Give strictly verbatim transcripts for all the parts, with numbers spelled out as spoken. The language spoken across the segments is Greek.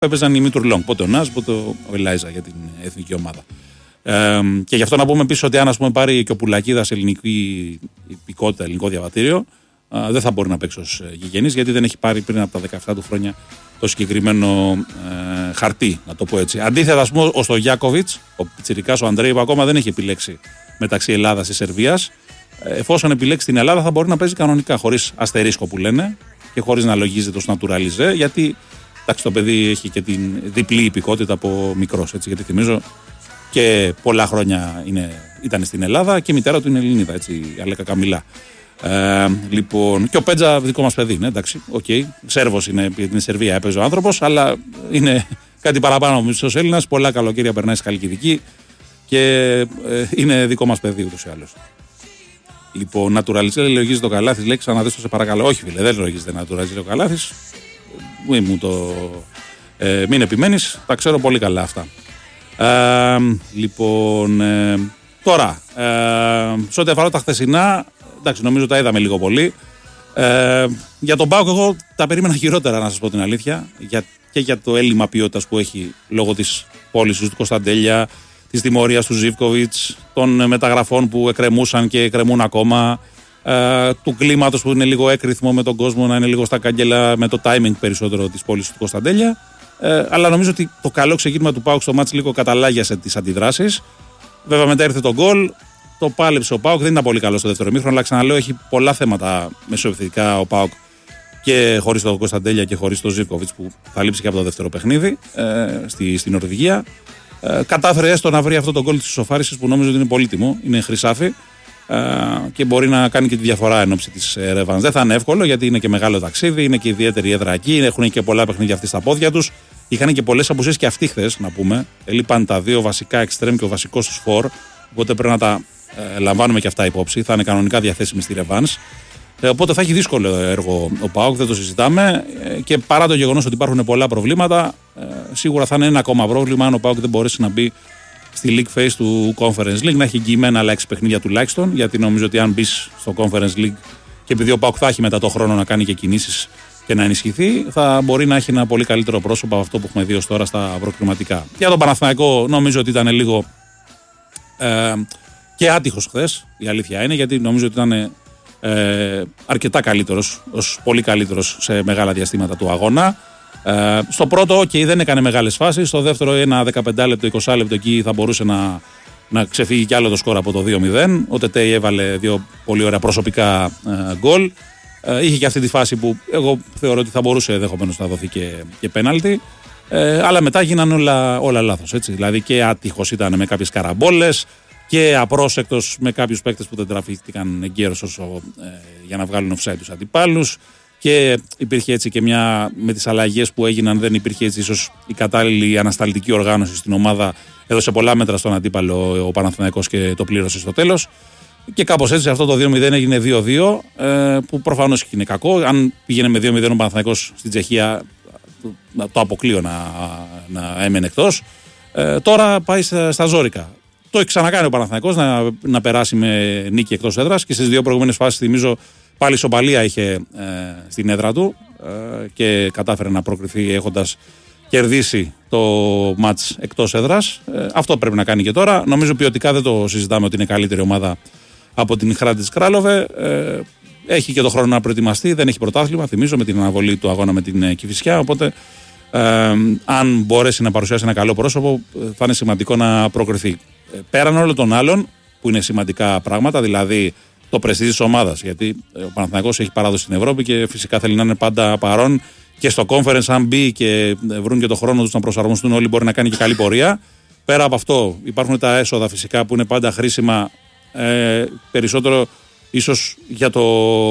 έπαιζαν οι Μίτουρ Λόγκ. Πότε ο Νάζ, πότε ο Ελάιζα για την εθνική ομάδα. Ε, και γι' αυτό να πούμε επίσης ότι αν ας πούμε, πάρει και ο Πουλακίδας ελληνική υπηκότητα, ελληνικό διαβατήριο, ε, δεν θα μπορεί να παίξει ως γηγενής, γιατί δεν έχει πάρει πριν από τα δεκαεπτά του χρόνια το συγκεκριμένο ε, χαρτί, να το πω έτσι. Αντίθετα, ας πούμε, ο Στογιάκοβιτς, ο πιτσιρικάς, ο Αντρέι, που ακόμα δεν έχει επιλέξει μεταξύ Ελλάδας και Σερβίας, εφόσον επιλέξει την Ελλάδα, θα μπορεί να παίζει κανονικά, χωρίς αστερίσκο που λένε και χωρίς να λογίζεται ως naturalize, γιατί εντάξει, το παιδί έχει και την διπλή υπηκότητα από μικρός, έτσι, γιατί θυμίζω και πολλά χρόνια είναι, ήταν στην Ελλάδα και η μητέρα του είναι Ελληνίδα, έτσι, η Αλέκα Καμιλά. Ε, λοιπόν, και ο Πέτζα δικό μας παιδί είναι, εντάξει, οκ. Okay. Σέρβος είναι, γιατί είναι Σερβία, έπαιζε ο άνθρωπος, αλλά είναι κάτι παραπάνω από μισός Έλληνας. Πολλά καλοκαίρια περνάει στη Χαλκιδική και ε, είναι δικό μας παιδί ούτως ή άλλως. Λοιπόν, naturalize λογίζεται ο Καλάθης, λέει, ξαναδες το σε παρακαλώ. Όχι, φίλε, δεν λογίζεται naturalize ο Καλάθης. Μην μου το. Ε, μην επιμένεις, τα ξέρω πολύ καλά αυτά. Ε, λοιπόν, ε, τώρα, ε, σε ό,τι αφορά τα χθεσινά, εντάξει, νομίζω τα είδαμε λίγο πολύ. Ε, για τον ΠΑΟΚ, εγώ τα περίμενα χειρότερα, να σας πω την αλήθεια. Για, και για το έλλειμμα ποιότητας που έχει λόγω της πώλησης του Κωνσταντέλια, της τιμωρίας του Ζίβκοβιτς, των μεταγραφών που εκκρεμούσαν και εκκρεμούν ακόμα, ε, του κλίματος που είναι λίγο έκρηθμο με τον κόσμο να είναι λίγο στα κάγκελα, με το timing περισσότερο της πώλησης του Κωνσταντέλια. Ε, αλλά νομίζω ότι το καλό ξεκίνημα του ΠΑΟΚ στο μάτς λίγο καταλάγιασε τις αντιδράσεις. Βέβαια, μετά ήρθε το γκολ. Το πάλεψε ο ΠΑΟΚ, δεν ήταν πολύ καλό στο δεύτερο ημίχρονο, αλλά ξαναλέω, έχει πολλά θέματα μεσοεπιθετικά ο ΠΑΟΚ και χωρίς τον Κωνσταντέλια και χωρίς τον Ζίβκοβιτς που θα λείψει και από το δεύτερο παιχνίδι ε, στη, στην Νορβηγία. Ε, κατάφερε έστω να βρει αυτό το γκολ της ισοφάρισης που νομίζω ότι είναι πολύτιμο, είναι χρυσάφι ε, και μπορεί να κάνει και τη διαφορά εν ώψη της ε, ρεβάνς. Δεν θα είναι εύκολο, γιατί είναι και μεγάλο ταξίδι, είναι και ιδιαίτερη έδρα εκεί, έχουν και πολλά παιχνίδια αυτοί στα πόδια τους. Είχαν και πολλές απουσίες και αυτοί χθες, να πούμε. Έλειπαν τα δύο βασικά εξτρέμ και ο βασικός τους φορ, οπότε πρέπει να τα ε, λαμβάνουμε και αυτά υπόψη. Θα είναι κανονικά διαθέσιμοι στη ρεβάνς. Ε, οπότε θα έχει δύσκολο έργο ο ΠΑΟΚ, δεν το συζητάμε. Ε, και παρά το γεγονός ότι υπάρχουν πολλά προβλήματα, ε, σίγουρα θα είναι ένα ακόμα πρόβλημα αν ο ΠΑΟΚ δεν μπορέσει να μπει στη League Phase του Conference League, να έχει εγγυημένα άλλα έξι παιχνίδια τουλάχιστον. Γιατί νομίζω ότι αν μπει στο Conference League και επειδή ο ΠΑΟΚ θα έχει μετά το χρόνο να κάνει και κινήσεις και να ενισχυθεί, θα μπορεί να έχει ένα πολύ καλύτερο πρόσωπο από αυτό που έχουμε δει ως τώρα στα προκριματικά. Για τον Παναθηναϊκό, νομίζω ότι ήταν λίγο ε, και άτυχος χθες, η αλήθεια είναι, γιατί νομίζω ότι ήταν Ε, αρκετά καλύτερος, ως πολύ καλύτερος σε μεγάλα διαστήματα του αγώνα. Ε, στο πρώτο, ok, δεν έκανε μεγάλες φάσεις. Στο δεύτερο, ένα δεκαπέντε λεπτό, είκοσι λεπτό εκεί θα μπορούσε να, να ξεφύγει κι άλλο το σκορ από το δύο μηδέν. Ο Τετέι έβαλε δύο πολύ ωραία προσωπικά ε, γκολ. Ε, είχε και αυτή τη φάση που εγώ θεωρώ ότι θα μπορούσε ενδεχομένως να δοθεί και, και πέναλτι. Ε, αλλά μετά γίνανε όλα, όλα λάθος. Έτσι. Δηλαδή και άτυχος ήταν με κάποιες καραμπόλες και απρόσεκτος με κάποιους παίκτες που δεν τραφήθηκαν εγκαίρως όσο ε, για να βγάλουν offside τους αντιπάλους. Και υπήρχε έτσι και μια, με τις αλλαγές που έγιναν, δεν υπήρχε έτσι ίσως η κατάλληλη ανασταλτική οργάνωση στην ομάδα. Έδωσε πολλά μέτρα στον αντίπαλο ο Παναθηναϊκός και το πλήρωσε στο τέλος. Και κάπως έτσι αυτό το δύο μηδέν έγινε δύο δύο, ε, που προφανώς είναι κακό. Αν πήγαινε με δύο μηδέν ο Παναθηναϊκός στην Τσεχία, το, το αποκλείω να, να έμενε εκτός. Ε, τώρα πάει στα, στα ζόρικα. Το έχει ξανακάνει ο Παναθηναϊκός να, να περάσει με νίκη εκτός έδρας και στις δύο προηγούμενες φάσεις, θυμίζω, πάλι ισοπαλία είχε ε, στην έδρα του ε, και κατάφερε να προκριθεί έχοντας κερδίσει το μάτς εκτός έδρας. Ε, αυτό πρέπει να κάνει και τώρα. Νομίζω ποιοτικά δεν το συζητάμε ότι είναι καλύτερη ομάδα από την Hradić Kralove. Ε, έχει και το χρόνο να προετοιμαστεί, δεν έχει πρωτάθλημα, θυμίζω, με την αναβολή του αγώνα με την Κηφισιά. Οπότε, ε, αν μπορέσει να παρουσιάσει ένα καλό πρόσωπο, θα είναι σημαντικό να προκριθεί. Ε, πέραν όλων των άλλων, που είναι σημαντικά πράγματα, δηλαδή το πρεστίζ της ομάδας. Γιατί ο Παναθηναϊκός έχει παράδοση στην Ευρώπη και φυσικά θέλει να είναι πάντα παρόν και στο conference. Αν μπει και βρουν και το χρόνο τους να προσαρμοστούν όλοι, μπορεί να κάνει και καλή πορεία. Πέρα από αυτό, υπάρχουν τα έσοδα φυσικά που είναι πάντα χρήσιμα, ε, περισσότερο ίσως για, το,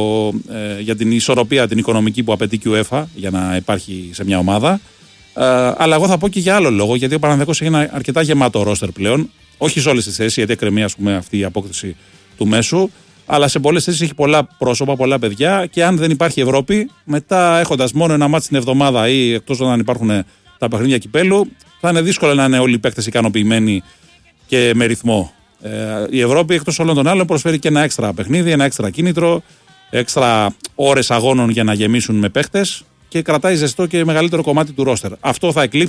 ε, για την ισορροπία την οικονομική που απαιτεί και η UEFA για να υπάρχει σε μια ομάδα. Ε, αλλά εγώ θα πω και για άλλο λόγο, γιατί ο Παναθηναϊκός έχει ένα αρκετά γεμάτο ρόστερ πλέον. Όχι σε όλες τις θέσεις, γιατί εκκρεμεί ας πούμε αυτή η απόκτηση του μέσου. Αλλά σε πολλές θέσεις έχει πολλά πρόσωπα, πολλά παιδιά και αν δεν υπάρχει Ευρώπη, μετά έχοντας μόνο ένα μάτς την εβδομάδα ή εκτός όταν υπάρχουν τα παιχνίδια κυπέλου, θα είναι δύσκολο να είναι όλοι οι παίκτες ικανοποιημένοι και με ρυθμό. Ε, η Ευρώπη εκτός όλων των άλλων προσφέρει και ένα έξτρα παιχνίδι, ένα έξτρα κίνητρο, έξτρα ώρες αγώνων για να γεμίσουν με παίκτες και κρατάει ζεστό και μεγαλύτερο κομμάτι του ρόστερ. Αυτό θα εκλείψει